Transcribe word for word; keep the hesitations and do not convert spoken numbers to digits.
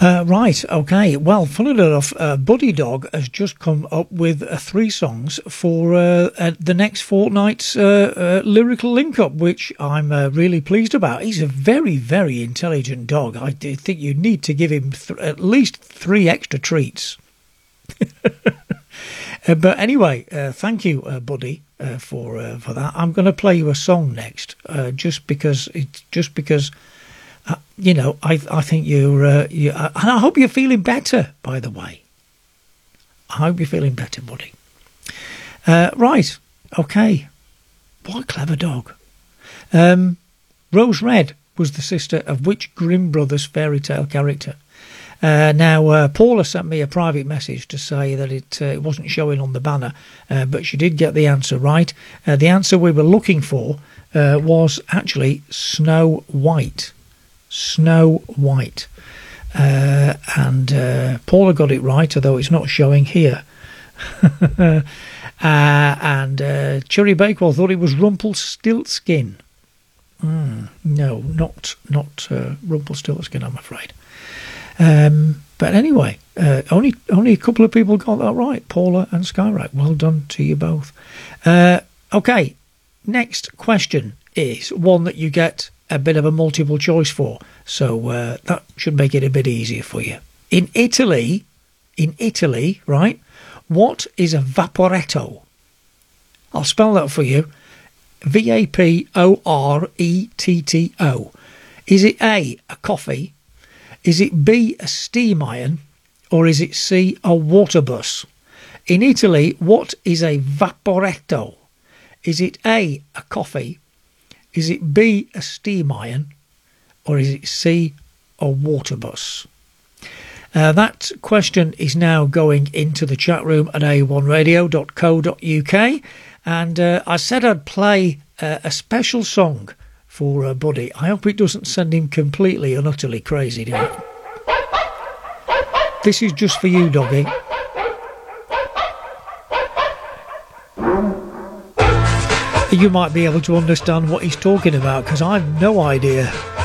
Uh, right, okay. Well, funny enough, uh, Buddy Dog has just come up with uh, three songs for uh, uh, the next fortnight's uh, uh, lyrical link-up, which I'm uh, really pleased about. He's a very, very intelligent dog. I do think you need to give him th- at least three extra treats. uh, but anyway, uh, thank you, uh, Buddy, uh, for uh, for that. I'm going to play you a song next, uh, just because it's just because. Uh, you know, I I think you're, uh, you, uh, and I hope you're feeling better, by the way. I hope you're feeling better, buddy. Uh, right, okay. What a clever dog. Um, Rose Red was the sister of which Grimm Brothers fairy tale character? Uh, now, uh, Paula sent me a private message to say that it, uh, it wasn't showing on the banner, uh, but she did get the answer right. Uh, the answer we were looking for uh, was actually Snow White. Snow White. Uh, and uh, Paula got it right, although it's not showing here. uh, and uh, Cherry Bakewell thought it was Rumpelstiltskin. Mm, no, not not uh, Rumpelstiltskin, I'm afraid. Um, but anyway, uh, only only a couple of people got that right, Paula and Skyride. Well done to you both. Uh, okay, next question is one that you get a bit of a multiple choice for, so uh, that should make it a bit easier for you. In Italy, in Italy, right, what is a vaporetto? I'll spell that for you. V A P O R E T T O. Is it A, a coffee? Is it B, a steam iron? Or is it C, a water bus? In Italy, what is a vaporetto? Is it A, a coffee? Is it B, a steam iron, or is it C, a water bus? Uh, that question is now going into the chat room at a one radio dot co dot uk, and uh, I said I'd play uh, a special song for uh, Buddy. I hope it doesn't send him completely and utterly crazy now. This is just for you, doggy. You might be able to understand what he's talking about, because I've no idea.